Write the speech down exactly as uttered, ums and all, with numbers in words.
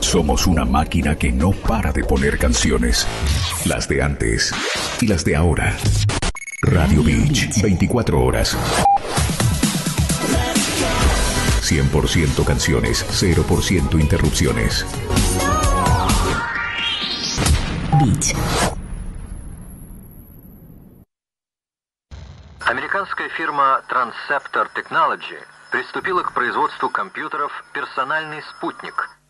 Somos una máquina que no para de poner canciones. Las de antes y las de ahora. Radio Beach, veinticuatro horas. cien por ciento canciones, cero por ciento interrupciones. Beach. Американская фирма Transceptor Technology приступила к производству компьютеров «Персональный спутник»,